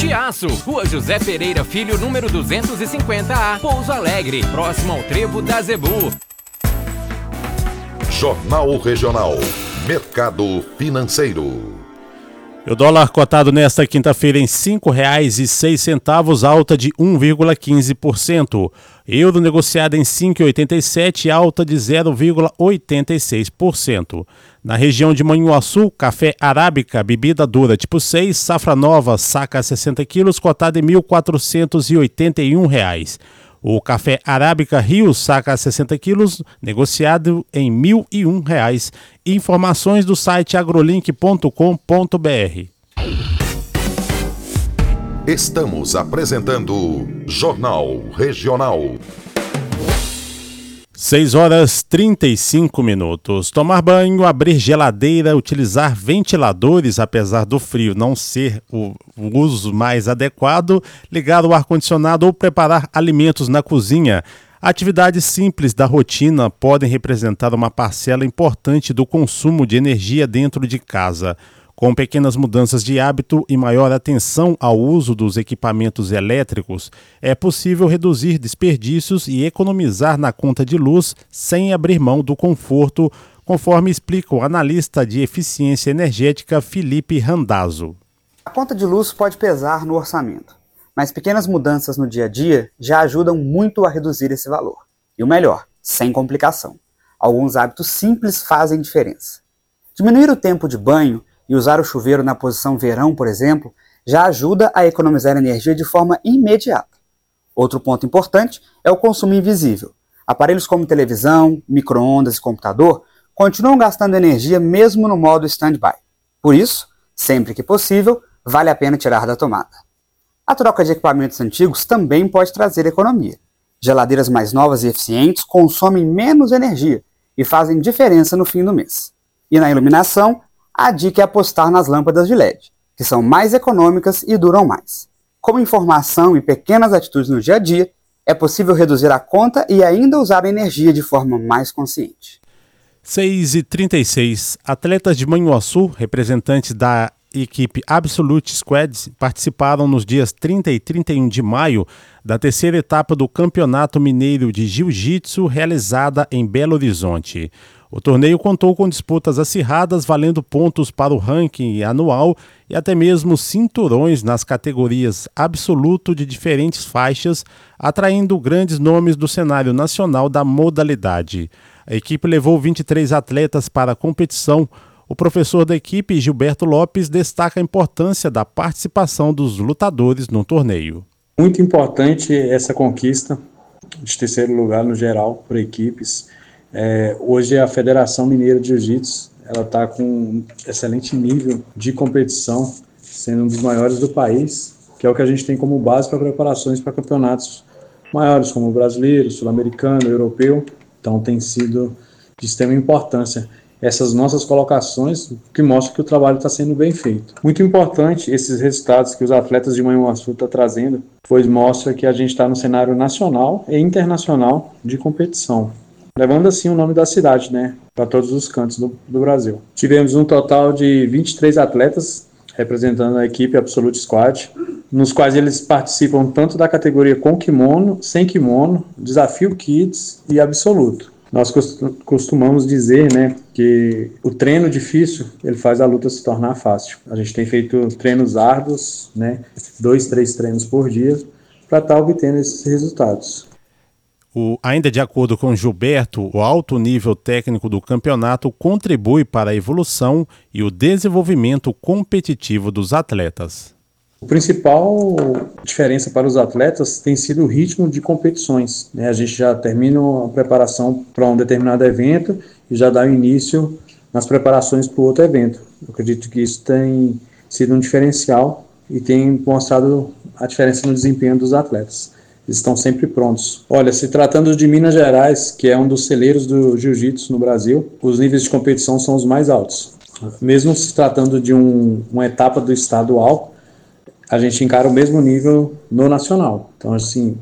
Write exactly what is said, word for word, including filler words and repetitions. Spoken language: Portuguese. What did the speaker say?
de Aço, Rua José Pereira Filho, número duzentos e cinquenta A, Pouso Alegre, próximo ao Trevo da Zebu. Jornal Regional. Mercado Financeiro. O dólar cotado nesta quinta-feira em cinco reais e seis centavos, alta de um vírgula quinze por cento. Euro negociado em cinco reais e oitenta e sete, alta de zero vírgula oitenta e seis por cento. Na região de Manhuaçu, café arábica, bebida dura tipo seis, safra nova, saca sessenta quilos, cotado em mil quatrocentos e oitenta e um reais. O café arábica Rio, saca sessenta quilos, negociado em mil e um reais. Informações do site agrolink ponto com ponto br. Estamos apresentando Jornal Regional. seis horas e trinta e cinco minutos. Tomar banho, abrir geladeira, utilizar ventiladores, apesar do frio não ser o uso mais adequado, ligar o ar-condicionado ou preparar alimentos na cozinha. Atividades simples da rotina podem representar uma parcela importante do consumo de energia dentro de casa. Com pequenas mudanças de hábito e maior atenção ao uso dos equipamentos elétricos, é possível reduzir desperdícios e economizar na conta de luz sem abrir mão do conforto, conforme explica o analista de eficiência energética Felipe Randazzo. A conta de luz pode pesar no orçamento, mas pequenas mudanças no dia a dia já ajudam muito a reduzir esse valor. E o melhor, sem complicação. Alguns hábitos simples fazem diferença. Diminuir o tempo de banho e usar o chuveiro na posição verão, por exemplo, já ajuda a economizar energia de forma imediata. Outro ponto importante é o consumo invisível. Aparelhos como televisão, micro-ondas e computador continuam gastando energia mesmo no modo stand-by. Por isso, sempre que possível, vale a pena tirar da tomada. A troca de equipamentos antigos também pode trazer economia. Geladeiras mais novas e eficientes consomem menos energia e fazem diferença no fim do mês. E na iluminação, a dica é apostar nas lâmpadas de L E D, que são mais econômicas e duram mais. Com informação e pequenas atitudes no dia a dia, é possível reduzir a conta e ainda usar a energia de forma mais consciente. seis e trinta e seis. Atletas de Manhuaçu, representantes da equipe Absolute Squad, participaram nos dias trinta e trinta e um de maio da terceira etapa do Campeonato Mineiro de Jiu-Jitsu realizada em Belo Horizonte. O torneio contou com disputas acirradas, valendo pontos para o ranking anual e até mesmo cinturões nas categorias absoluto de diferentes faixas, atraindo grandes nomes do cenário nacional da modalidade. A equipe levou vinte e três atletas para a competição. O professor da equipe, Gilberto Lopes, destaca a importância da participação dos lutadores no torneio. Muito importante essa conquista de terceiro lugar no geral por equipes. É, hoje a Federação Mineira de Jiu-Jitsu ela está com um excelente nível de competição, sendo um dos maiores do país, que é o que a gente tem como base para preparações para campeonatos maiores, como o brasileiro, sul-americano, europeu. Então tem sido de extrema importância essas nossas colocações, que mostram que o trabalho está sendo bem feito. Muito importante esses resultados que os atletas de Manhuaçu estão trazendo, pois mostra que a gente está no cenário nacional e internacional de competição, levando assim o nome da cidade, né, para todos os cantos do, do Brasil. Tivemos um total de vinte e três atletas representando a equipe Absolute Squad, nos quais eles participam tanto da categoria com kimono, sem kimono, desafio kids e absoluto. Nós costumamos dizer, né, que o treino difícil ele faz a luta se tornar fácil. A gente tem feito treinos árduos, né, dois, três treinos por dia, para estar obtendo esses resultados. O, ainda de acordo com Gilberto, o alto nível técnico do campeonato contribui para a evolução e o desenvolvimento competitivo dos atletas. A principal diferença para os atletas tem sido o ritmo de competições, né? A gente já termina a preparação para um determinado evento e já dá início nas preparações para o outro evento. Eu acredito que isso tem sido um diferencial e tem mostrado a diferença no desempenho dos atletas. Eles estão sempre prontos. Olha, se tratando de Minas Gerais, que é um dos celeiros do jiu-jitsu no Brasil, os níveis de competição são os mais altos. Mesmo se tratando de um, uma etapa do estadual, a gente encara o mesmo nível no nacional. Então, assim,